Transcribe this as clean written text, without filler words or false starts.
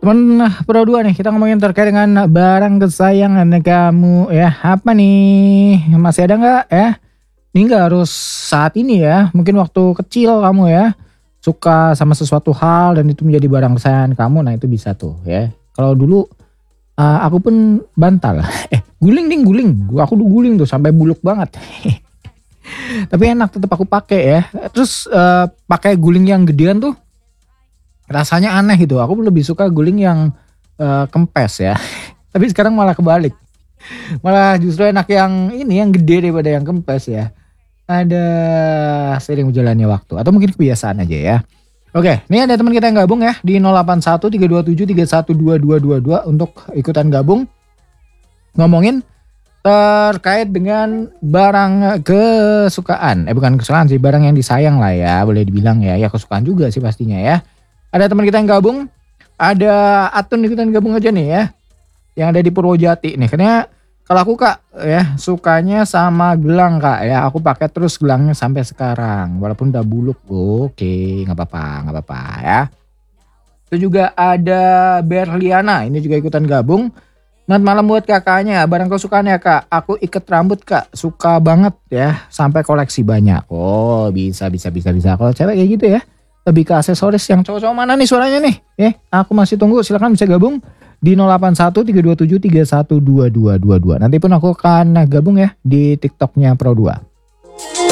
Teman Pro 2 nih, kita ngomongin terkait dengan barang kesayangan kamu ya. Apa nih? Masih ada nggak ya? Ini nggak harus saat ini ya. Mungkin waktu kecil kamu ya suka sama sesuatu hal dan itu menjadi barang kesayangan kamu. Nah itu bisa tuh ya. Kalau dulu aku pun bantal. Guling ding guling. Aku dulu guling tuh sampai buluk banget. Tapi enak tetap aku pakai ya. Terus pakai guling yang gedean tuh rasanya aneh gitu. Aku lebih suka guling yang kempes ya. Tapi sekarang malah kebalik. Malah justru enak yang ini yang gede daripada yang kempes ya. Ada sering berjalannya waktu atau mungkin kebiasaan aja ya. Oke, ini ada teman kita yang gabung ya di 081 327 312222 untuk ikutan gabung ngomongin terkait dengan barang kesukaan. Bukan kesukaan sih, barang yang disayang lah ya, boleh dibilang ya. Ya kesukaan juga sih pastinya ya. Ada teman kita yang gabung, ada Atun ikutan gabung aja nih ya. Yang ada di Purwojati nih. Karena kalau aku Kak ya sukanya sama gelang Kak ya. Aku pakai terus gelangnya sampai sekarang. Walaupun udah buluk. Oke, nggak apa-apa ya. Itu juga ada Berliana, ini juga ikutan gabung. Selamat malam buat kakaknya, barang kesukaannya Kak. Aku ikat rambut Kak, suka banget ya. Sampai koleksi banyak. Oh bisa. Kalau cewek kayak gitu ya. Lebih ke aksesoris. Yang cowok-cowok mana nih suaranya nih? Aku masih tunggu, silakan bisa gabung di 081 327 312222. Nanti pun aku akan gabung ya di TikToknya Pro 2.